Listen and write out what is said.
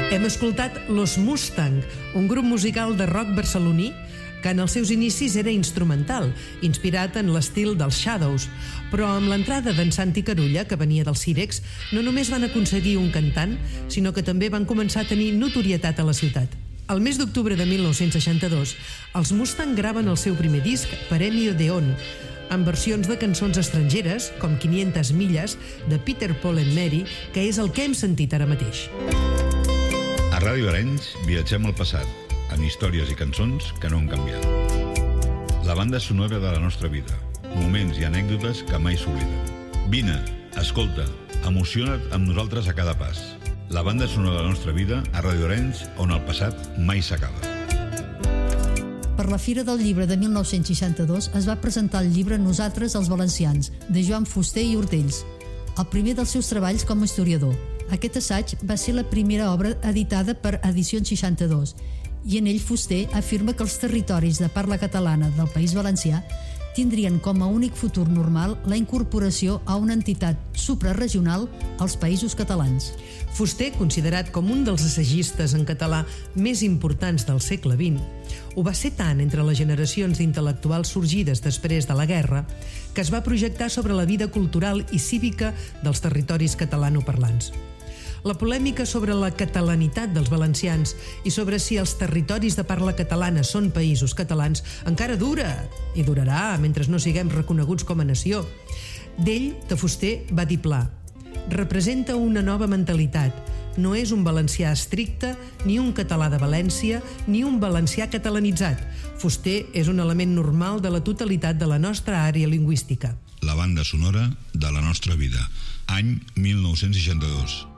Hem escoltat Los Mustang, un grup musical de rock barceloní que en els seus inicis era instrumental, inspirat en l'estil dels Shadows, però amb l'entrada d'en Santi Carulla, que venia dels Cirex, no només van aconseguir un cantant, sinó que també van començar a tenir notorietat a la ciutat. El mes d'octubre de 1962, els Mustang graven el seu primer disc, Premio de On, amb versions de cançons estrangeres, com 500 milles, de Peter, Paul and Mary, que és el que hem sentit ara mateix. A Ràdio Arenys viatgem al passat, amb històries i cançons que no han canviat. La banda sonora de la nostra vida, moments i anècdotes que mai s'obliden. Vine, escolta, emociona't amb nosaltres a cada pas. La banda sonora de la nostra vida a Ràdio Arenys, on el passat mai s'acaba. Per la Fira del Llibre de 1962 es va presentar el llibre Nosaltres els valencians, de Joan Fuster i Hortells, el primer dels seus treballs com a historiador. Aquest assaig va ser la primera obra editada per Edicions 62 i en ell Fuster afirma que els territoris de parla catalana del País Valencià tindrien com a únic futur normal la incorporació a una entitat suprarregional als Països Catalans. Fuster, considerat com un dels assagistes en català més importants del segle XX, ho va ser tant entre les generacions d'intel·lectuals sorgides després de la guerra que es va projectar sobre la vida cultural i cívica dels territoris catalanoparlants. La polèmica sobre la catalanitat dels valencians i sobre si els territoris de parla catalana són països catalans encara dura i durarà mentre no siguem reconeguts com a nació. D'ell, de Fuster, va dir pla: representa una nova mentalitat. No és un valencià estricte, ni un català de València, ni un valencià catalanitzat. Fuster és un element normal de la totalitat de la nostra àrea lingüística. La banda sonora de la nostra vida, any 1962.